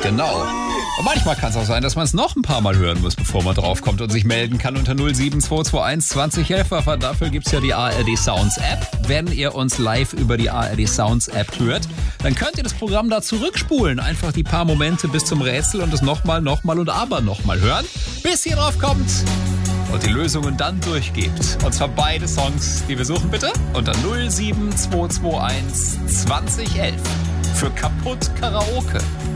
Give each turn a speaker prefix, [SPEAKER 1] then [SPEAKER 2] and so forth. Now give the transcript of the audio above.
[SPEAKER 1] Genau. Und manchmal kann es auch sein, dass man es noch ein paar Mal hören muss, bevor man draufkommt und sich melden kann unter 07221 2011. Aber dafür gibt es ja die ARD Sounds App. Wenn ihr uns live über die ARD Sounds App hört, dann könnt ihr das Programm da zurückspulen. Einfach die paar Momente bis zum Rätsel und es nochmal und aber nochmal hören, bis ihr drauf kommt und die Lösungen dann durchgebt. Und zwar beide Songs, die wir suchen, bitte, unter 07221 2011 für Kaputt Karaoke.